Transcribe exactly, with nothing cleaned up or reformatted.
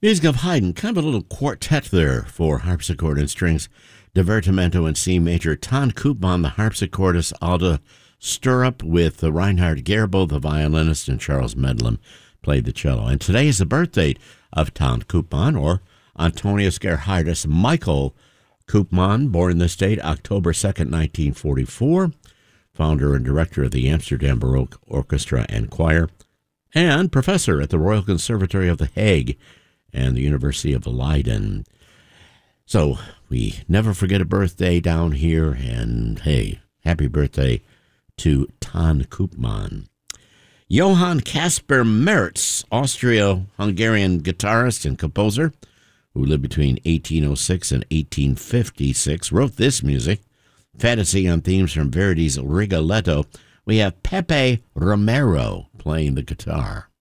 Music of Haydn, kind of a little quartet there for harpsichord and strings. Divertimento in C major. Ton Koopman, the harpsichordist. Alda Stirrup with Reinhard Gerbo, the violinist, and Charles Medlin played the cello. And today is the birthday of Ton Koopman, or Antonius Gerhardus Michael Koopman, born in this date, October second, nineteen forty-four. Founder and director of the Amsterdam Baroque Orchestra and Choir, and professor at the Royal Conservatory of The Hague and the University of Leiden. So we never forget a birthday down here, and hey, happy birthday to Ton Koopman. Johann Caspar Maritz, Austro-Hungarian guitarist and composer who lived between eighteen oh six and eighteen fifty-six, wrote this music, fantasy on themes from Verdi's Rigoletto. We have Pepe Romero playing the guitar.